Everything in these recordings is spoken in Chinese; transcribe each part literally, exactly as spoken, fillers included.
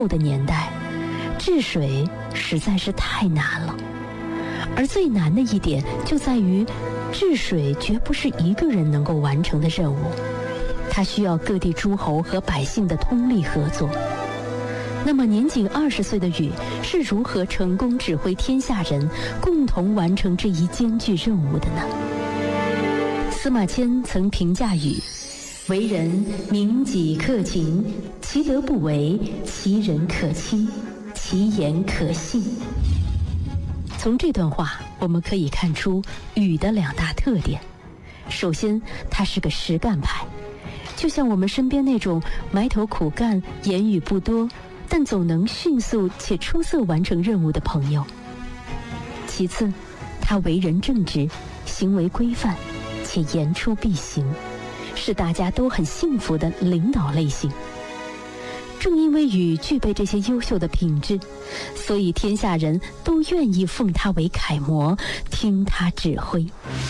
的年代，治水实在是太难了。而最难的一点就在于，治水绝不是一个人能够完成的任务，它需要各地诸侯和百姓的通力合作。那么年仅二十岁的禹是如何成功指挥天下人共同完成这一艰巨任务的呢？司马迁曾评价禹：为人明己克勤，其德不为，其人可亲，其言可信。从这段话我们可以看出禹的两大特点。首先，他是个实干派，就像我们身边那种埋头苦干、言语不多，但总能迅速且出色完成任务的朋友。其次，他为人正直，行为规范，且言出必行，是大家都很信服的领导类型。正因为禹具备这些优秀的品质，所以天下人都愿意奉他为楷模，听他指挥。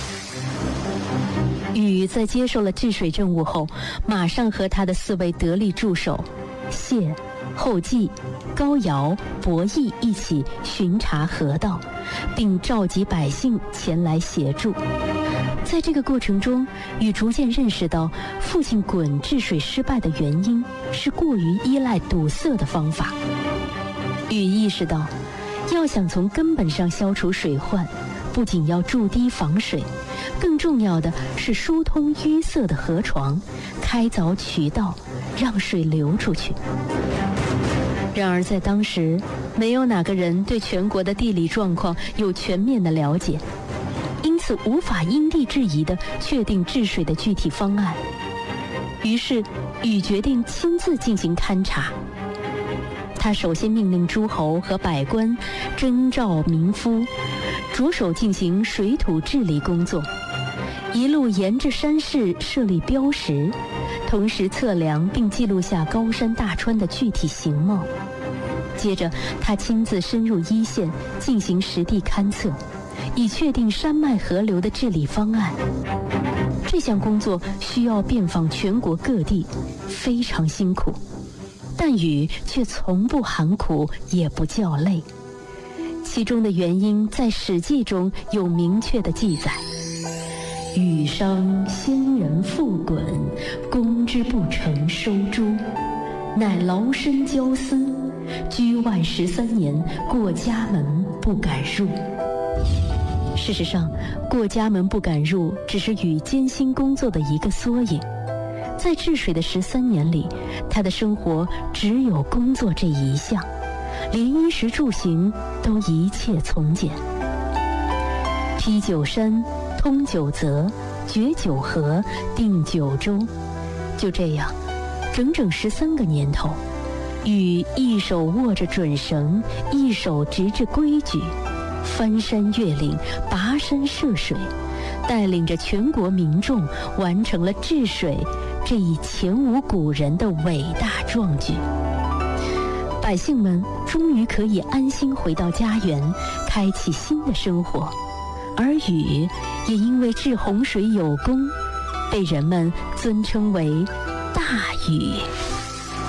禹在接受了治水任务后，马上和他的四位得力助手谢、后稷、高尧、伯益一起巡查河道，并召集百姓前来协助。在这个过程中，禹逐渐认识到父亲鲧治水失败的原因是过于依赖堵塞的方法。禹意识到，要想从根本上消除水患，不仅要筑堤防水，更重要的是疏通淤塞的河床，开凿渠道，让水流出去。然而在当时，没有哪个人对全国的地理状况有全面的了解，因此无法因地制宜地确定治水的具体方案。于是禹决定亲自进行勘察。他首先命令诸侯和百官征召民夫，着手进行水土治理工作，一路沿着山势设立标识，同时测量并记录下高山大川的具体形貌。接着他亲自深入一线进行实地勘测，以确定山脉河流的治理方案。这项工作需要遍访全国各地，非常辛苦，但禹却从不喊苦，也不叫累。其中的原因在《史记》中有明确的记载：禹商先人复鲧，攻之不成收诸，乃劳身交思，居外十三年，过家门不敢入。事实上，过家门不敢入只是禹艰辛工作的一个缩影。在治水的十三年里，他的生活只有工作这一项，连衣食住行都一切从简。披九山，通九泽，决九河，定九州。就这样，整整十三个年头，禹一手握着准绳，一手执着规矩，翻山越岭，跋山涉水，带领着全国民众完成了治水这一前无古人的伟大壮举。百姓们终于可以安心回到家园，开启新的生活，而禹也因为治洪水有功，被人们尊称为大禹。